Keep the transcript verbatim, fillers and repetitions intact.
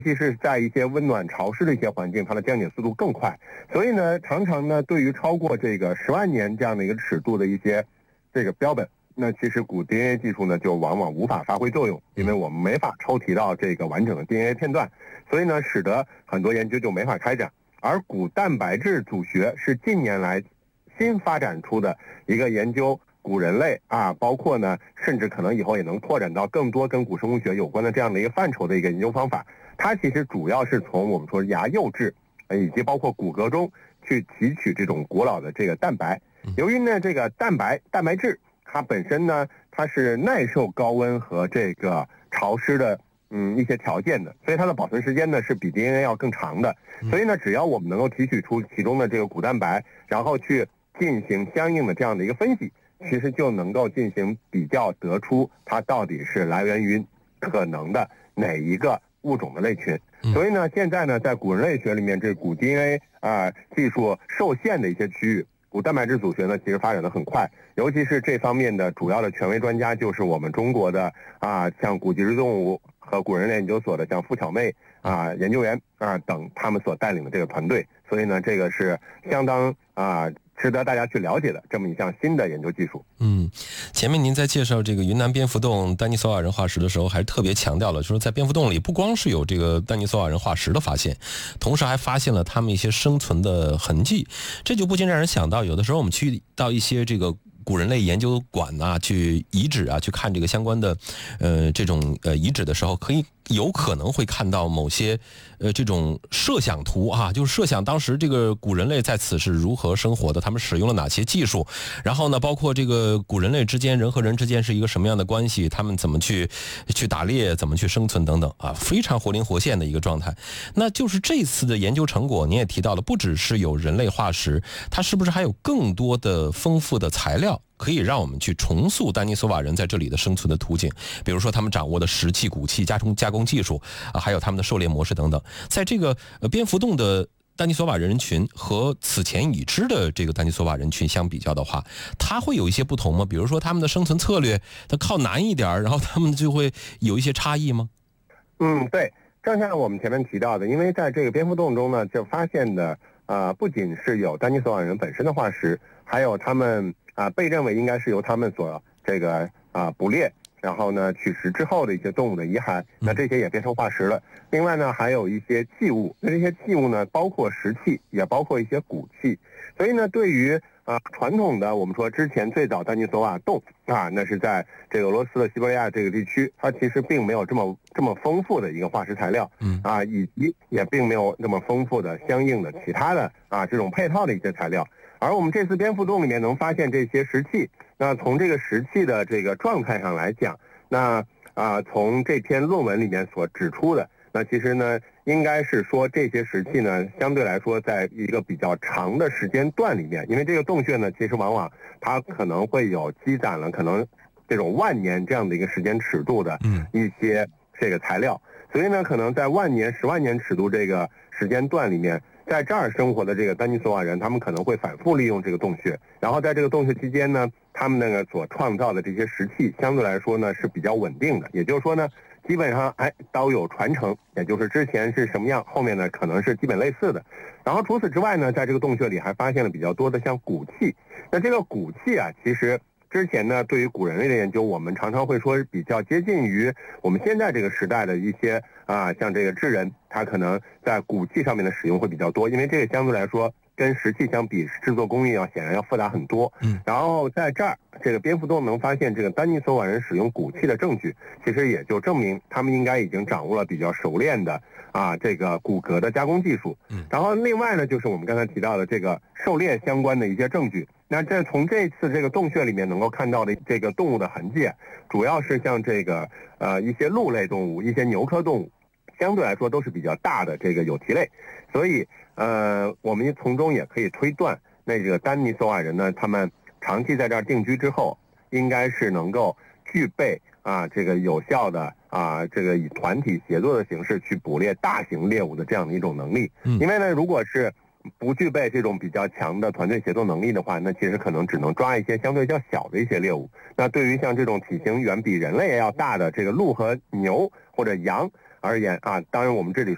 其是在一些温暖潮湿的一些环境，它的降解速度更快。所以呢，常常呢，对于超过这个十万年这样的一个尺度的一些这个标本，那其实古 D N A 技术呢，就往往无法发挥作用，因为我们没法抽提到这个完整的 D N A 片段，所以呢，使得很多研究就没法开展。而古蛋白质组学是近年来新发展出的一个研究古人类啊，包括呢，甚至可能以后也能拓展到更多跟古生物学有关的这样的一个范畴的一个研究方法。它其实主要是从我们说牙釉质，以及包括骨骼中去提取这种古老的这个蛋白。由于呢，这个蛋白蛋白质它本身呢，它是耐受高温和这个潮湿的嗯一些条件的，所以它的保存时间呢是比 D N A 要更长的。所以呢，只要我们能够提取出其中的这个古蛋白，然后去进行相应的这样的一个分析，其实就能够进行比较，得出它到底是来源于可能的哪一个物种的类群。所以呢，现在呢，在古人类学里面，这古 D N A 啊、呃、技术受限的一些区域，古蛋白质组学呢，其实发展的很快，尤其是这方面的主要的权威专家就是我们中国的啊，像古脊椎动物和古人类研究所的像付巧妹啊研究员啊等他们所带领的这个团队。所以呢，这个是相当啊值得大家去了解的这么一项新的研究技术。 嗯，前面您在介绍这个云南蝙蝠洞丹尼索瓦人化石的时候，还特别强调了，就是在蝙蝠洞里不光是有这个丹尼索瓦人化石的发现，同时还发现了他们一些生存的痕迹。这就不禁让人想到，有的时候我们去到一些这个古人类研究馆啊，去遗址啊，去看这个相关的呃这种呃遗址的时候，可以有可能会看到某些呃这种设想图啊，就是设想当时这个古人类在此是如何生活的，他们使用了哪些技术，然后呢，包括这个古人类之间人和人之间是一个什么样的关系，他们怎么去去打猎，怎么去生存等等啊，非常活灵活现的一个状态。那就是这次的研究成果，您也提到了，不只是有人类化石，它是不是还有更多的丰富的材料可以让我们去重塑丹尼索瓦人在这里的生存的途径？比如说他们掌握的石器、骨器加工加工技术啊，还有他们的狩猎模式等等。在这个呃蝙蝠洞的丹尼索瓦人群和此前已知的这个丹尼索瓦人群相比较的话，它会有一些不同吗？比如说他们的生存策略，它靠难一点，然后他们就会有一些差异吗？ 嗯，对，正像我们前面提到的，因为在这个蝙蝠洞中呢，就发现的呃不仅是有丹尼索瓦人本身的化石，还有他们啊、呃、被认为应该是由他们所这个啊、呃、捕猎然后呢取食之后的一些动物的遗骸，那这些也变成化石了。另外呢，还有一些器物，那这些器物呢，包括石器，也包括一些骨器。所以呢，对于啊、呃、传统的我们说之前最早丹尼索瓦洞啊，那是在这个俄罗斯的西伯利亚这个地区，它其实并没有这么这么丰富的一个化石材料，嗯啊，以及也并没有那么丰富的相应的其他的啊这种配套的一些材料。而我们这次蝙蝠洞里面能发现这些石器，那从这个石器的这个状态上来讲，那啊从这篇论文里面所指出的，那其实呢应该是说这些石器呢相对来说在一个比较长的时间段里面，因为这个洞穴呢其实往往它可能会有积攒了可能这种万年这样的一个时间尺度的一些这个材料，所以呢可能在万年十万年尺度这个时间段里面，在这儿生活的这个丹尼索瓦人，他们可能会反复利用这个洞穴，然后在这个洞穴期间呢，他们那个所创造的这些石器相对来说呢是比较稳定的，也就是说呢，基本上哎都有传承，也就是之前是什么样，后面呢可能是基本类似的。然后除此之外呢，在这个洞穴里还发现了比较多的像骨器，那这个骨器啊，其实之前呢，对于古人类的研究，我们常常会说比较接近于我们现在这个时代的一些啊，像这个智人，他可能在骨器上面的使用会比较多，因为这个相对来说跟石器相比，制作工艺要显然要复杂很多。嗯，然后在这儿，这个蝙蝠洞能发现这个丹尼索瓦人使用骨器的证据，其实也就证明他们应该已经掌握了比较熟练的啊这个骨骼的加工技术。嗯，然后另外呢，就是我们刚才提到的这个狩猎相关的一些证据。那这从这次这个洞穴里面能够看到的这个动物的痕迹，主要是像这个呃一些鹿类动物、一些牛科动物，相对来说都是比较大的这个有蹄类，所以呃我们从中也可以推断，那个丹尼索瓦人呢，他们长期在这儿定居之后，应该是能够具备啊这个有效的啊这个以团体协作的形式去捕猎大型猎物的这样的一种能力。嗯，因为呢，如果是不具备这种比较强的团队协作能力的话，那其实可能只能抓一些相对较小的一些猎物。那对于像这种体型远比人类要大的这个鹿和牛或者羊而言啊，当然我们这里